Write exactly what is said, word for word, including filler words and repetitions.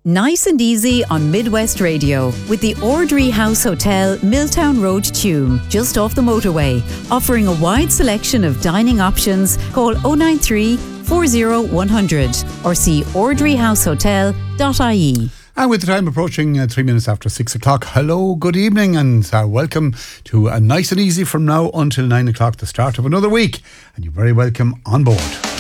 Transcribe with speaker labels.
Speaker 1: Nice and easy on Midwest Radio with the Ordry House Hotel, Milltown Road, Tuam, just off the motorway. Offering a wide selection of dining options. Call oh nine three, four oh one hundred or see ordry house hotel dot I E.
Speaker 2: And with the time approaching uh, three minutes after six o'clock, hello, good evening, and uh, welcome to a Nice and Easy from now until nine o'clock, the start of another week. And you're very welcome on board.